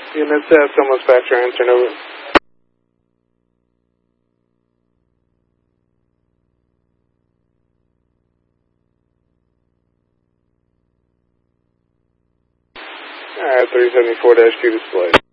Unit almost factor answer, over. Alright, 374-2 display.